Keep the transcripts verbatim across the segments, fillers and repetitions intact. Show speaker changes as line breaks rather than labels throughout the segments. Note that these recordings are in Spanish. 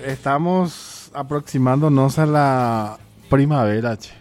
estamos aproximándonos a la primavera, che.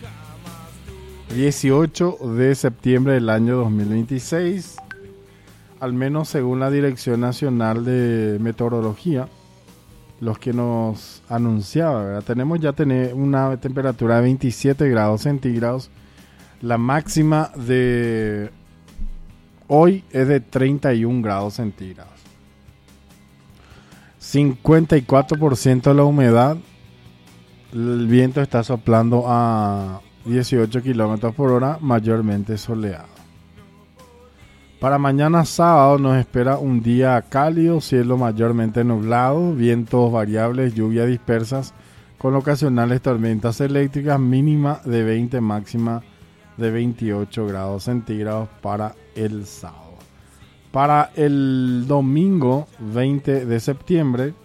dieciocho de septiembre del año dos mil veintiséis, al menos según la Dirección Nacional de Meteorología, los que nos anunciaba, ¿verdad? Tenemos ya tener una temperatura de veintisiete grados centígrados. La máxima de hoy es de treinta y un grados centígrados. cincuenta y cuatro por ciento de la humedad. El viento está soplando a dieciocho kilómetros por hora, mayormente soleado. Para mañana sábado nos espera un día cálido, cielo mayormente nublado, vientos variables, lluvias dispersas con ocasionales tormentas eléctricas, mínima de veinte, máxima de veintiocho grados centígrados para el sábado. Para el domingo veinte de septiembre,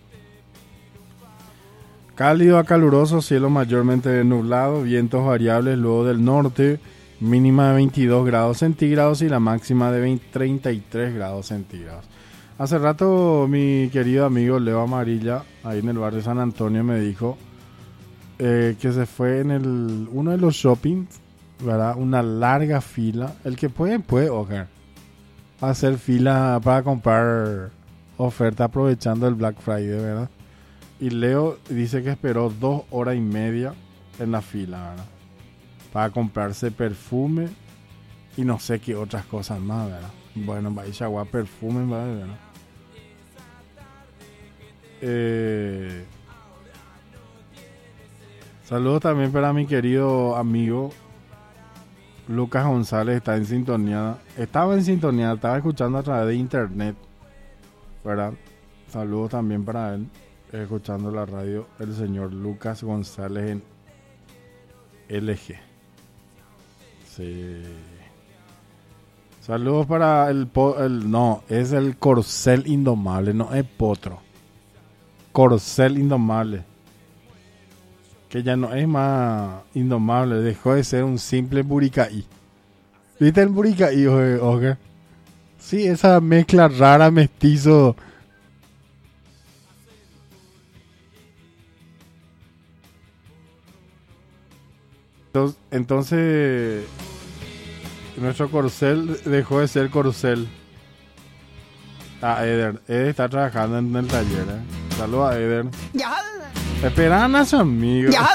cálido a caluroso, cielo mayormente nublado, vientos variables luego del norte, mínima de veintidós grados centígrados y la máxima de veinte, treinta y tres grados centígrados. Hace rato mi querido amigo Leo Amarilla, ahí en el barrio San Antonio, me dijo eh, que se fue en el uno de los shoppings, ¿verdad? Una larga fila. El que puede, puede, ojar. Hacer fila para comprar oferta aprovechando el Black Friday, ¿verdad? Y Leo dice que esperó dos horas y media en la fila, ¿verdad? Para comprarse perfume y no sé qué otras cosas más, ¿verdad? Bueno, vais a agua perfume, ¿verdad? Eh, saludos también para mi querido amigo Lucas González, está en sintonía. Estaba en sintonía, estaba escuchando a través de internet, ¿verdad? Saludos también para él, escuchando la radio, el señor Lucas González en L G. Sí. Saludos para el, po- el no, es el Corcel Indomable, no es Potro. Corcel Indomable. Que ya no es más indomable, dejó de ser un simple buricaí. ¿Viste el buricaí, Oscar? Sí, esa mezcla rara, mestizo. Entonces, entonces nuestro corcel dejó de ser corcel. Ah, Eder. Eder está trabajando en el taller, ¿eh? Saludos a Eder.
Ya.
Esperan a su amigo.
Ya.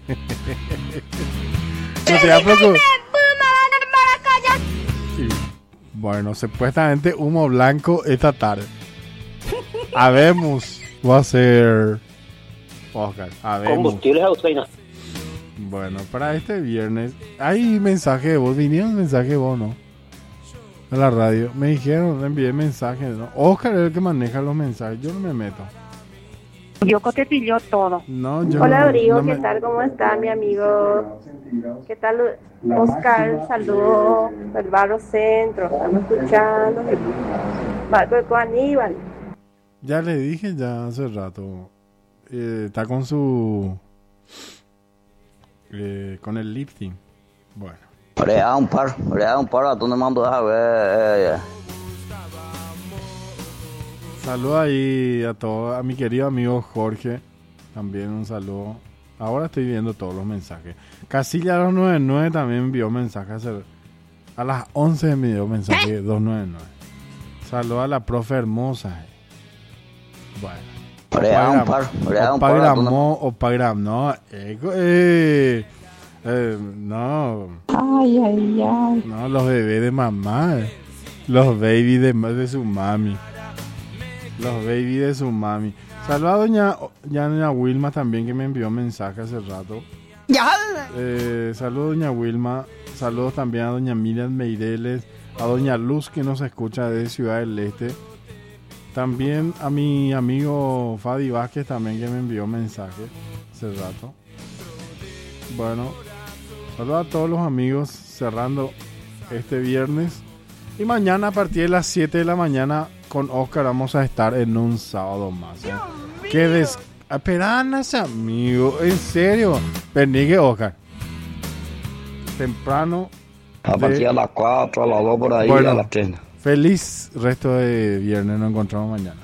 No te da poco. Y, bueno, supuestamente humo blanco esta tarde. Habemos. Va a ser Oscar. Habemos.
Combustibles Austraina.
Bueno, para este viernes hay mensaje de voz. Vinieron mensaje de voz, ¿no? A la radio. Me dijeron, envié mensajes, ¿no? Oscar es el que maneja los mensajes. Yo no me meto.
Yoko te pilló todo.
No, yo
Hola,
no,
Rodrigo,
no
¿qué
me...
tal? ¿Cómo está mi amigo? ¿Qué tal, Oscar? Saludos del barrio centro. Estamos escuchando. Marco de Aníbal.
Ya le dije ya hace rato. Eh, está con su... Eh, con el lifting. Bueno.
Le da un par, le da un par, tú no mandas a ver.
Saludos ahí a todos, a mi querido amigo Jorge. También un saludo. Ahora estoy viendo todos los mensajes. Casilla dos noventa y nueve también envió mensajes. A las once me envió mensaje dos noventa y nueve. Saludos a la profe hermosa. Bueno.
Le da un par, le da un par.
Opagramó, Opagram, no. Eh, eh, eh, no.
Ay, ay, ay.
No, los bebés de mamá. eh. Los baby de, de su mami. Los baby de su mami. Saludos a doña, ya doña Wilma también, que me envió mensaje hace rato.
Ya.
Eh, saludos a doña Wilma. Saludos también a doña Miriam Meireles. A doña Luz, que nos escucha desde Ciudad del Este. También a mi amigo Fadi Vázquez también, que me envió mensaje hace rato. Bueno, saludos a todos los amigos, cerrando este viernes. Y mañana a partir de las siete de la mañana con Oscar vamos a estar en un sábado más. ¿eh? Que des... Esperanas, amigo, en serio. Bendiga, Oscar. Temprano.
A partir de las cuatro, a las dos por ahí,
bueno,
a las tres.
Feliz resto de viernes, nos encontramos mañana.